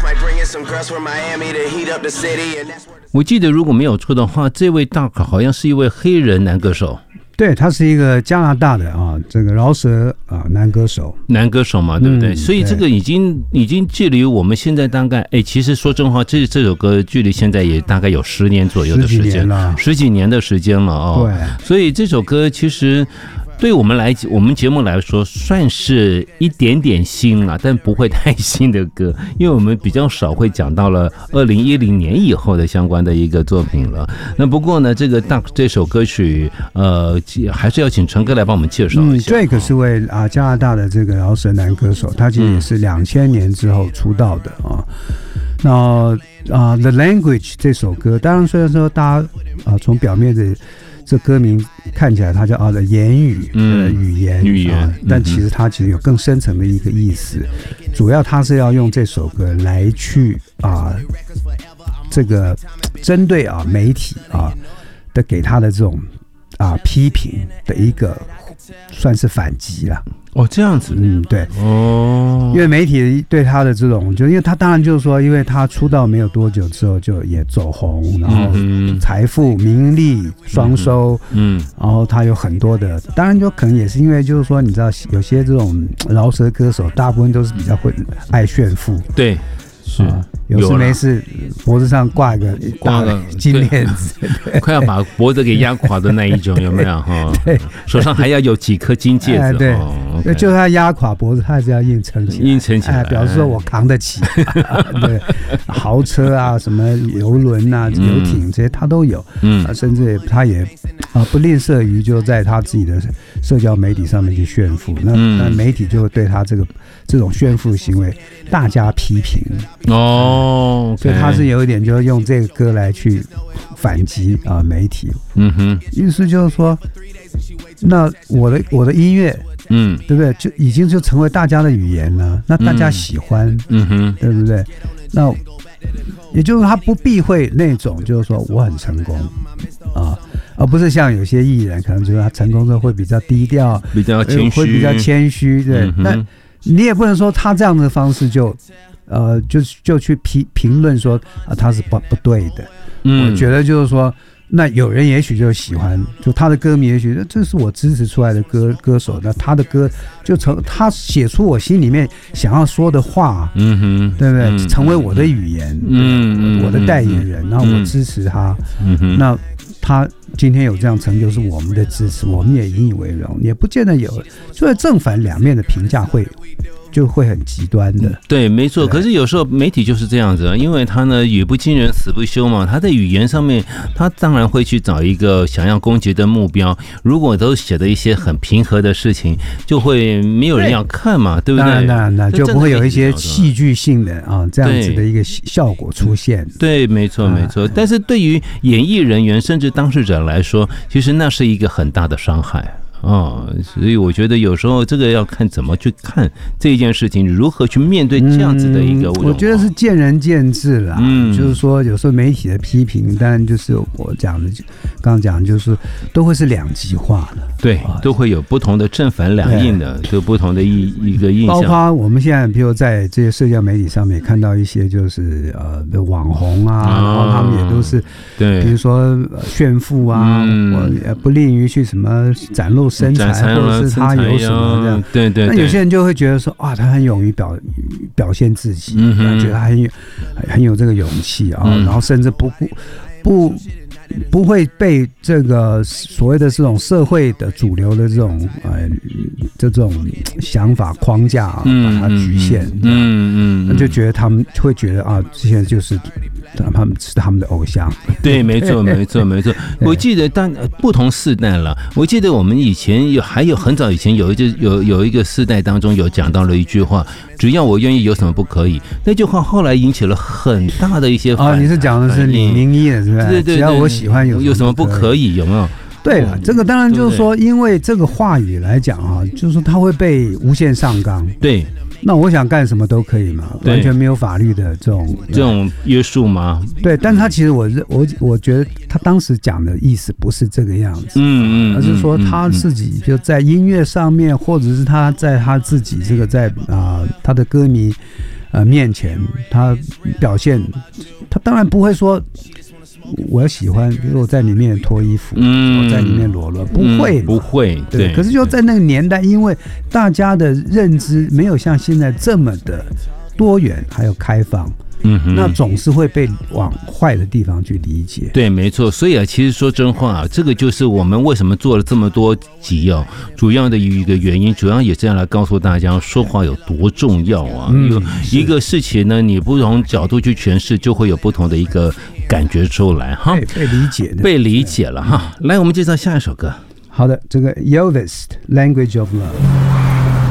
我记得如果没有错的话，这位大可好像是一位黑人男歌手。 对，他是一个加拿大的这个饶舌男歌手嘛，对不对？所以这个已经距离我们现在大概，其实说真话，这首歌距离现在也大概有10年左右的时间了，10几年的时间了哦。对，所以这首歌其实对我们节目来说算是一点点新了，但不会太新的歌，因为我们比较少会讲到了2010年以后的相关的一个作品了。那不过呢，这首歌曲还是要请陈哥来帮我们介绍一下。 Drake 是位加拿大的这个饶舌男歌手，他其实也是2000年之后出道的啊。那The Language 这首歌，当然虽然说大家从表面的这歌名看起来它叫的言语语言，但其实它其实有更深层的一个意思，主要它是要用这首歌来去这个针对媒体的给他的这种批评的一个算是反击啦。 这样子， 对，因为媒体对他的这种，就因为他当然就是说，因为他出道没有多久之后就也走红，然后财富、名利双收，然后他有很多的，当然就可能也是因为就是说，你知道有些这种饶舌歌手，大部分都是比较爱炫富， 对。是有事没事脖子上挂个金链子， 快要把脖子给压垮的那一种，有没有？ 对， 手上还要有几颗金戒指。 对，就他压垮脖子，他还是要硬撑起来，表示说我扛得起。对，豪车什么游轮游艇这些他都有，甚至他也不吝啬于就在他自己的社交媒体上面去炫富。那媒体就会对他这种炫富行为大加批评。所以他是有一点就用这个歌来去反击媒体。意思就是说，那我的音乐，对不对？就已经就成为大家的语言了，那大家喜欢，对不对？那也就是他不避讳那种，就是说我很成功而不是像有些艺人可能就是他成功之后会比较低调， 比较谦虚， 会比较谦虚，对。那你也不能说他这样的方式就去评论说他是不对的。我觉得就是说，那有人也许就喜欢，就他的歌迷也许这是我支持出来的歌手，那他的歌就他写出我心里面想要说的话，对不对？成为我的语言，我的代言人，然后我支持他，那他今天有这样成就是我们的支持，我们也引以为荣，也不见得有，所以正反两面的评价就会很极端的。 对，没错。可是有时候媒体就是这样子，因为他呢语不惊人死不休嘛，他在语言上面他当然会去找一个想要攻击的目标，如果都写的一些很平和的事情，就会没有人要看嘛， 对不对？ 当然就不会有一些戏剧性的这样子的一个效果出现。 对，没错没错。但是对于演艺人员甚至当事者来说，其实那是一个很大的伤害。所以我觉得有时候这个要看怎么去看这件事情，如何去面对这样子的一个我觉得是见仁见智啦。就是说有时候媒体的批评，当然就是我讲的，刚刚讲就是都会是两极化的， 对，都会有不同的正反两印的，就不同的一个印象。 包括我们现在，比如在这些社交媒体上面看到一些就是网红然后他们也都是对，比如说炫富我也不吝于去什么展露身材，或者是他有什么这样， 对。 那有些人就会觉得说他很勇于表现自己，觉得他很有这个勇气然后甚至不会被这个所谓的这种社会的主流的这种想法框架把它局限，那就觉得他们会觉得这些就是他们是他们的偶像。 对，没错。我记得不同世代了，我记得我们以前还有很早以前有一个世代当中有讲到了一句话，只要我愿意有什么不可以，那句话后来引起了很大的一些反应。 你是讲的是李明一的是吧？ 对， 只要我喜欢有什么不可以，有没有？ 对了，这个当然就是说，因为这个话语来讲就是说它会被无限上纲。 对， 那我想干什么都可以嘛，完全没有法律的这种约束吗？ 对，但是他其实我觉得他当时讲的意思不是这个样子，而是说他自己就在音乐上面，或者是他在他自己这个在他的歌迷面前，他表现，他当然不会说我喜欢，比如我在里面脱衣服，我在里面裸露，不会， 对。 可是就在那个年代，因为大家的认知没有像现在这么的多元还有开放。那总是会被往坏的地方去理解。 对，没错。所以其实说真话，这个就是我们为什么做了这么多集主要的一个原因，主要也是要来告诉大家说话有多重要啊。一个事情呢，你不同角度去诠释，就会有不同的一个感觉出来哈。被理解了哈。来，我们介绍下一首歌。 好的，这个 Elvis Language of Love。